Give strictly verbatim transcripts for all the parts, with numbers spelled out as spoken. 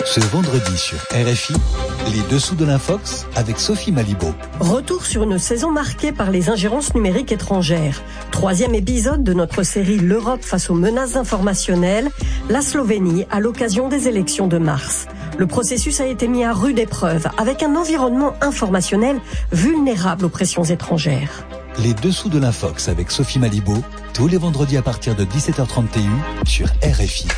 Ce vendredi sur R F I, les dessous de l'Infox avec Sophie Malibaud. Retour sur une saison marquée par les ingérences numériques étrangères. Troisième épisode de notre série L'Europe face aux menaces informationnelles, la Slovénie à l'occasion des élections de mars. Le processus a été mis à rude épreuve avec un environnement informationnel vulnérable aux pressions étrangères. Les dessous de l'Infox avec Sophie Malibaud, tous les vendredis à partir de dix-sept heures trente et une sur R F I.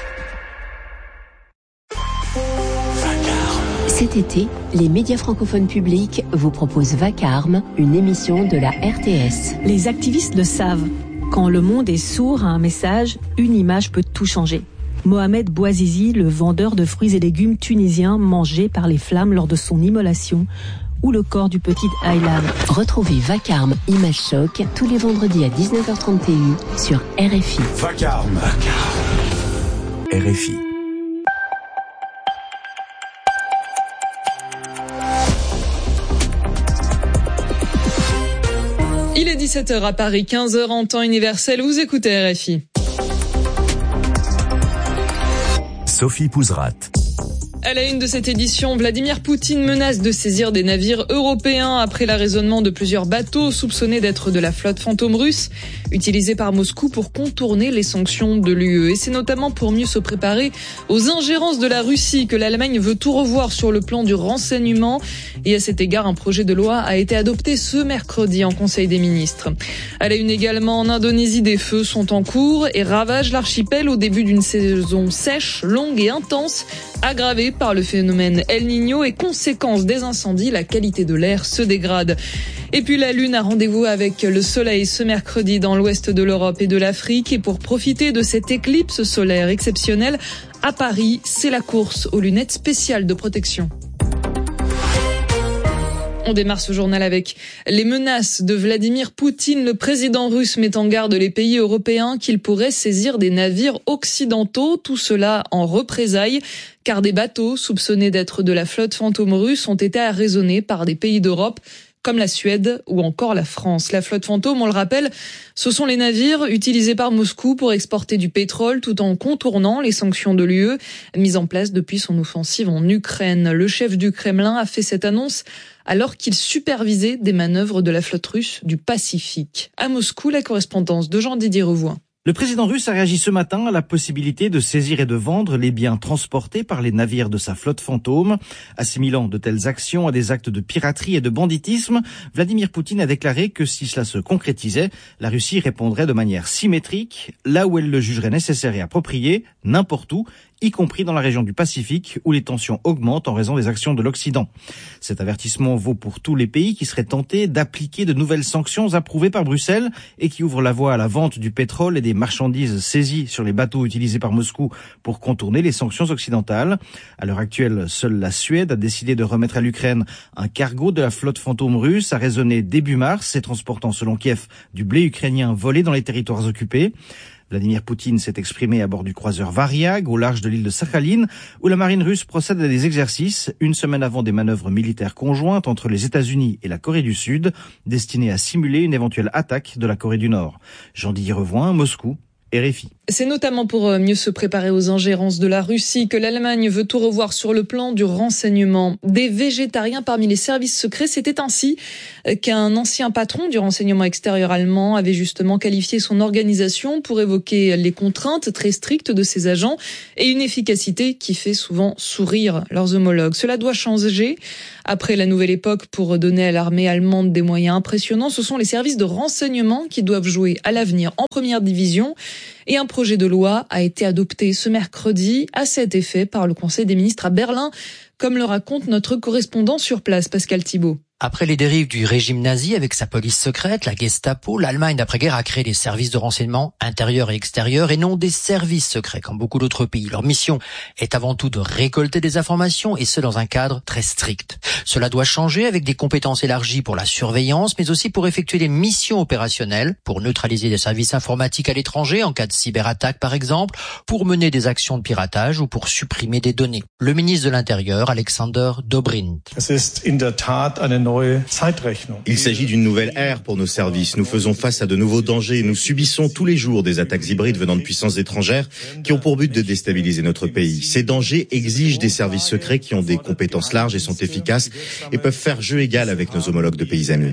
Cet été, les médias francophones publics vous proposent Vacarme, une émission de la R T S. Les activistes le savent. Quand le monde est sourd à un message, une image peut tout changer. Mohamed Bouazizi, le vendeur de fruits et légumes tunisien mangé par les flammes lors de son immolation, ou le corps du petit Aylan. Retrouvez Vacarme, Image Choc, tous les vendredis à dix-neuf heures trente et une sur R F I. Vacarme. Vacarme. R F I. Il est dix-sept heures à Paris, quinze heures en temps universel. Vous écoutez R F I. Sophie Pouzrat. À la une de cette édition, Vladimir Poutine menace de saisir des navires européens après l'arraisonnement de plusieurs bateaux soupçonnés d'être de la flotte fantôme russe, utilisée par Moscou pour contourner les sanctions de l'U E. Et c'est notamment pour mieux se préparer aux ingérences de la Russie que l'Allemagne veut tout revoir sur le plan du renseignement. Et à cet égard, un projet de loi a été adopté ce mercredi en Conseil des ministres. À la une également, en Indonésie, des feux sont en cours et ravagent l'archipel au début d'une saison sèche, longue et intense, aggravée par le phénomène El Niño et conséquence des incendies, la qualité de l'air se dégrade. Et puis la Lune a rendez-vous avec le Soleil ce mercredi dans l'ouest de l'Europe et de l'Afrique. Et pour profiter de cette éclipse solaire exceptionnelle, à Paris, c'est la course aux lunettes spéciales de protection. On démarre ce journal avec les menaces de Vladimir Poutine. Le président russe met en garde les pays européens qu'il pourrait saisir des navires occidentaux. Tout cela en représailles, car des bateaux soupçonnés d'être de la flotte fantôme russe ont été arraisonnés par des pays d'Europe, comme la Suède ou encore la France. La flotte fantôme, on le rappelle, ce sont les navires utilisés par Moscou pour exporter du pétrole tout en contournant les sanctions de l'U E mises en place depuis son offensive en Ukraine. Le chef du Kremlin a fait cette annonce alors qu'il supervisait des manœuvres de la flotte russe du Pacifique. À Moscou, la correspondance de Jean-Didier Revoin. Le président russe a réagi ce matin à la possibilité de saisir et de vendre les biens transportés par les navires de sa flotte fantôme. Assimilant de telles actions à des actes de piraterie et de banditisme, Vladimir Poutine a déclaré que si cela se concrétisait, la Russie répondrait de manière symétrique, là où elle le jugerait nécessaire et approprié, n'importe où, y compris dans la région du Pacifique où les tensions augmentent en raison des actions de l'Occident. Cet avertissement vaut pour tous les pays qui seraient tentés d'appliquer de nouvelles sanctions approuvées par Bruxelles et qui ouvrent la voie à la vente du pétrole et des marchandises saisies sur les bateaux utilisés par Moscou pour contourner les sanctions occidentales. À l'heure actuelle, seule la Suède a décidé de remettre à l'Ukraine un cargo de la flotte fantôme russe arraisonné début mars et transportant selon Kiev du blé ukrainien volé dans les territoires occupés. Vladimir Poutine s'est exprimé à bord du croiseur Variag, au large de l'île de Sakhalin, où la marine russe procède à des exercices, une semaine avant des manœuvres militaires conjointes entre les États-Unis et la Corée du Sud, destinées à simuler une éventuelle attaque de la Corée du Nord. Jean-Didier Revoin, Moscou, R F I. C'est notamment pour mieux se préparer aux ingérences de la Russie que l'Allemagne veut tout revoir sur le plan du renseignement. Des végétariens parmi les services secrets, c'était ainsi qu'un ancien patron du renseignement extérieur allemand avait justement qualifié son organisation pour évoquer les contraintes très strictes de ses agents et une efficacité qui fait souvent sourire leurs homologues. Cela doit changer. Après la nouvelle époque, pour donner à l'armée allemande des moyens impressionnants, ce sont les services de renseignement qui doivent jouer à l'avenir en première division. Et un projet de loi a été adopté ce mercredi à cet effet par le Conseil des ministres à Berlin, comme le raconte notre correspondant sur place, Pascal Thibault. Après les dérives du régime nazi avec sa police secrète, la Gestapo, l'Allemagne d'après-guerre a créé des services de renseignement intérieurs et extérieurs et non des services secrets comme beaucoup d'autres pays. Leur mission est avant tout de récolter des informations et ce dans un cadre très strict. Cela doit changer avec des compétences élargies pour la surveillance mais aussi pour effectuer des missions opérationnelles, pour neutraliser des services informatiques à l'étranger en cas de cyberattaque par exemple, pour mener des actions de piratage ou pour supprimer des données. Le ministre de l'Intérieur, Alexander Dobrindt. Es ist in der Tat eine Il s'agit d'une nouvelle ère pour nos services. Nous faisons face à de nouveaux dangers. Nous subissons tous les jours des attaques hybrides venant de puissances étrangères qui ont pour but de déstabiliser notre pays. Ces dangers exigent des services secrets qui ont des compétences larges et sont efficaces et peuvent faire jeu égal avec nos homologues de pays amis.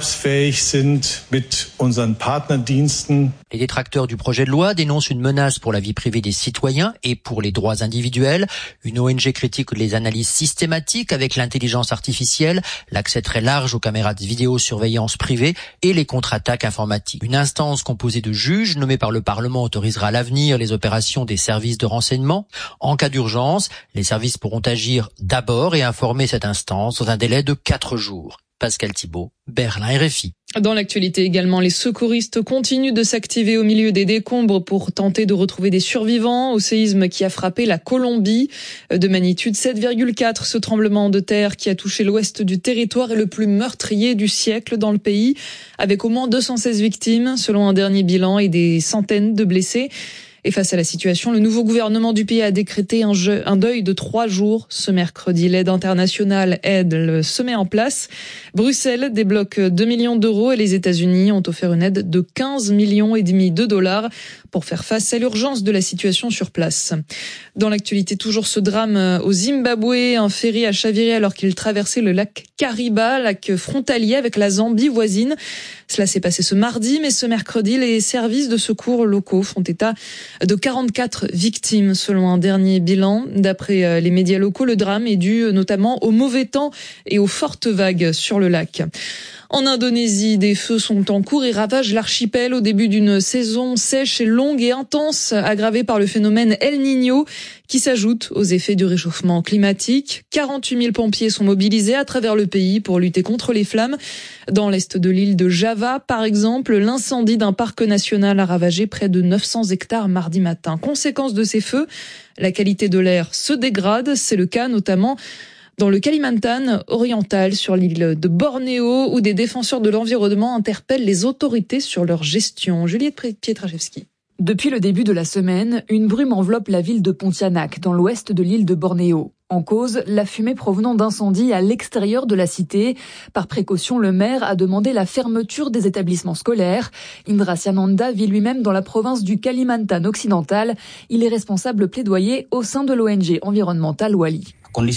Les détracteurs du projet de loi dénoncent une menace pour la vie privée des citoyens et pour les droits individuels. Une O N G critique les analyses systématiques avec l'intelligence artificielle, l'accès très large aux caméras de vidéosurveillance privée et les contre-attaques informatiques. Une instance composée de juges nommés par le Parlement autorisera à l'avenir les opérations des services de renseignement. En cas d'urgence, les services pourront agir d'abord et informer cette instance dans un délai de quatre jours. Pascal Thibault, Berlin R F I. Dans l'actualité également, les secouristes continuent de s'activer au milieu des décombres pour tenter de retrouver des survivants au séisme qui a frappé la Colombie. De magnitude sept virgule quatre, ce tremblement de terre qui a touché l'ouest du territoire est le plus meurtrier du siècle dans le pays, avec au moins deux cent seize victimes selon un dernier bilan et des centaines de blessés. Et face à la situation, le nouveau gouvernement du pays a décrété un, jeu, un deuil de trois jours ce mercredi. L'aide internationale aide se met en place. Bruxelles débloque deux millions d'euros et les États-Unis ont offert une aide de quinze millions et demi de dollars pour faire face à l'urgence de la situation sur place. Dans l'actualité, toujours ce drame au Zimbabwe. Un ferry a chaviré alors qu'il traversait le lac Kariba, lac frontalier avec la Zambie voisine. Cela s'est passé ce mardi, mais ce mercredi, les services de secours locaux font état de quarante-quatre victimes selon un dernier bilan. D'après les médias locaux, le drame est dû notamment au mauvais temps et aux fortes vagues sur le lac. En Indonésie, des feux sont en cours et ravagent l'archipel au début d'une saison sèche et longue et intense, aggravée par le phénomène El Niño, qui s'ajoute aux effets du réchauffement climatique. quarante-huit mille pompiers sont mobilisés à travers le pays pour lutter contre les flammes. Dans l'est de l'île de Java, par exemple, l'incendie d'un parc national a ravagé près de neuf cents hectares mardi matin. Conséquence de ces feux, la qualité de l'air se dégrade. C'est le cas notamment dans le Kalimantan oriental, sur l'île de Bornéo, où des défenseurs de l'environnement interpellent les autorités sur leur gestion. Juliette Pietraszewski. Depuis le début de la semaine, une brume enveloppe la ville de Pontianak, dans l'ouest de l'île de Bornéo. En cause, la fumée provenant d'incendies à l'extérieur de la cité. Par précaution, le maire a demandé la fermeture des établissements scolaires. Indra Siananda vit lui-même dans la province du Kalimantan occidental. Il est responsable plaidoyer au sein de l'O N G environnementale Wali.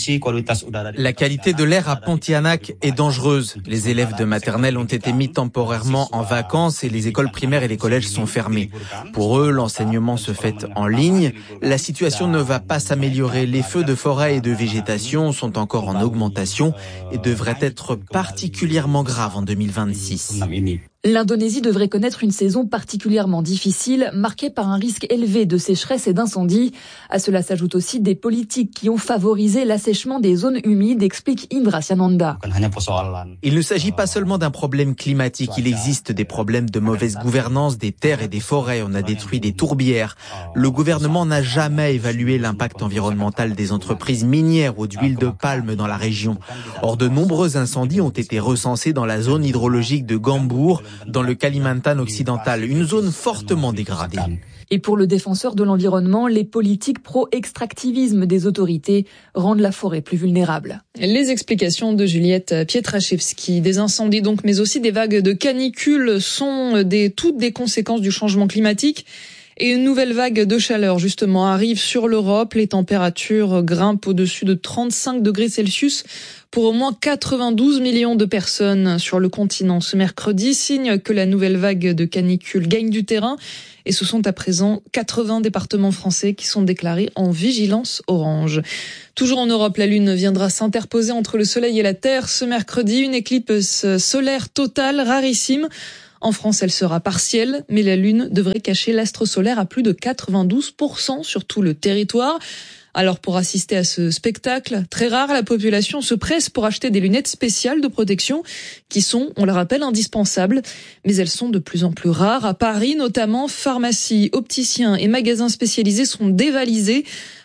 La qualité de l'air à Pontianak est dangereuse. Les élèves de maternelle ont été mis temporairement en vacances et les écoles primaires et les collèges sont fermés. Pour eux, l'enseignement se fait en ligne. La situation ne va pas s'améliorer. Les feux de forêt et de végétation sont encore en augmentation et devraient être particulièrement graves en deux mille vingt-six. L'Indonésie devrait connaître une saison particulièrement difficile, marquée par un risque élevé de sécheresse et d'incendie. À cela s'ajoutent aussi des politiques qui ont favorisé l'assèchement des zones humides, explique Indra Siananda. Il ne s'agit pas seulement d'un problème climatique, il existe des problèmes de mauvaise gouvernance des terres et des forêts. On a détruit des tourbières. Le gouvernement n'a jamais évalué l'impact environnemental des entreprises minières ou d'huile de palme dans la région. Or, de nombreux incendies ont été recensés dans la zone hydrologique de Gambour, dans le Kalimantan occidental, une zone fortement dégradée. Et pour le défenseur de l'environnement, les politiques pro-extractivisme des autorités rendent la forêt plus vulnérable. Les explications de Juliette Pietraszewski. Des incendies donc, mais aussi des vagues de canicule sont des, toutes des conséquences du changement climatique. Et une nouvelle vague de chaleur, justement, arrive sur l'Europe. Les températures grimpent au-dessus de trente-cinq degrés Celsius pour au moins quatre-vingt-douze millions de personnes sur le continent. Ce mercredi, signe que la nouvelle vague de canicule gagne du terrain. Et ce sont à présent quatre-vingts départements français qui sont déclarés en vigilance orange. Toujours en Europe, la Lune viendra s'interposer entre le Soleil et la Terre. Ce mercredi, une éclipse solaire totale, rarissime. En France, elle sera partielle, mais la Lune devrait cacher l'astre solaire à plus de quatre-vingt-douze pour cent sur tout le territoire. Alors pour assister à ce spectacle très rare, la population se presse pour acheter des lunettes spéciales de protection qui sont, on le rappelle, indispensables. Mais elles sont de plus en plus rares. À Paris notamment, pharmacies, opticiens et magasins spécialisés sont dévalisés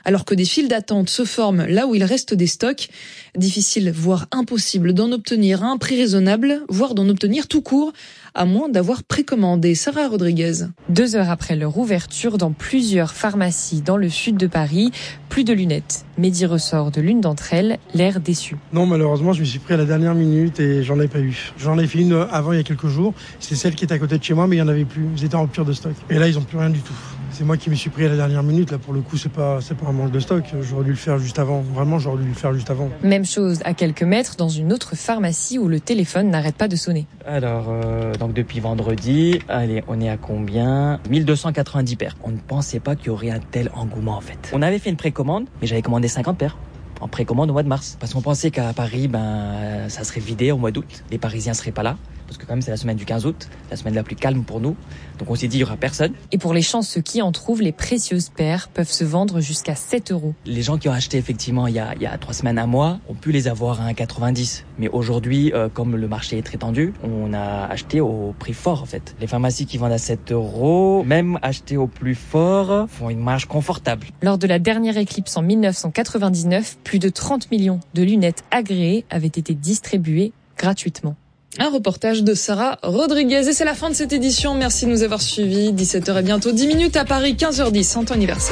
alors que des files d'attente se forment là où il reste des stocks. Difficile, voire impossible d'en obtenir à un prix raisonnable, voire d'en obtenir tout court, à moins d'avoir précommandé. Sarah Rodriguez. Deux heures après leur ouverture, dans plusieurs pharmacies dans le sud de Paris, plus de lunettes. Mehdi ressort de l'une d'entre elles, l'air déçu. Non, malheureusement, je me suis pris à la dernière minute et j'en ai pas eu. J'en ai fait une avant il y a quelques jours. C'est celle qui est à côté de chez moi, mais il y en avait plus. Ils étaient en rupture de stock. Et là, ils ont plus rien du tout. C'est moi qui me suis pris à la dernière minute. Là, pour le coup, c'est pas, c'est pas un manque de stock. J'aurais dû le faire juste avant. Vraiment, j'aurais dû le faire juste avant. Même chose à quelques mètres dans une autre pharmacie où le téléphone n'arrête pas de sonner. Alors, euh, donc depuis vendredi, allez, on est à combien ? mille deux cent quatre-vingt-dix paires. On ne pensait pas qu'il y aurait un tel engouement en fait. On avait fait une précommande, mais j'avais commandé cinquante paires. En précommande au mois de mars. Parce qu'on pensait qu'à Paris, ben, ça serait vidé au mois d'août. Les Parisiens seraient pas là. Parce que quand même, c'est la semaine du quinze août. La semaine la plus calme pour nous. Donc on s'est dit, il y aura personne. Et pour les chanceux qui en trouvent, les précieuses paires peuvent se vendre jusqu'à sept euros. Les gens qui ont acheté effectivement il y a, il y a trois semaines, un mois, ont pu les avoir à un quatre-vingt-dix. Mais aujourd'hui, euh, comme le marché est très tendu, on a acheté au prix fort en fait. Les pharmacies qui vendent à sept euros, même acheter au plus fort, font une marge confortable. Lors de la dernière éclipse en mille neuf cent quatre-vingt-dix-neuf, plus de trente millions de lunettes agréées avaient été distribuées gratuitement. Un reportage de Sarah Rodriguez. Et c'est la fin de cette édition. Merci de nous avoir suivis. dix-sept heures et bientôt dix minutes à Paris, quinze heures dix en temps universel.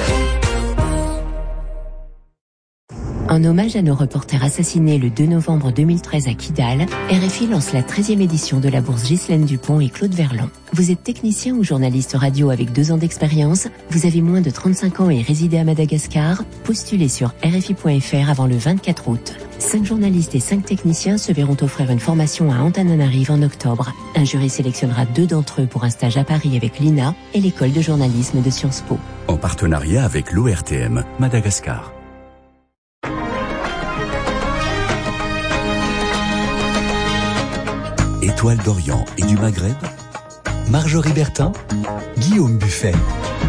En hommage à nos reporters assassinés le deux novembre deux mille treize à Kidal, R F I lance la treizième édition de la bourse Ghislaine Dupont et Claude Verlan. Vous êtes technicien ou journaliste radio avec deux ans d'expérience, vous avez moins de trente-cinq ans et résidez à Madagascar, postulez sur R F I point F R avant le vingt-quatre août. Cinq journalistes et cinq techniciens se verront offrir une formation à Antananarive en octobre. Un jury sélectionnera deux d'entre eux pour un stage à Paris avec l'I N A et l'école de journalisme de Sciences Po. En partenariat avec l'O R T M, Madagascar. Étoile d'Orient et du Maghreb, Marjorie Bertin, Guillaume Buffet.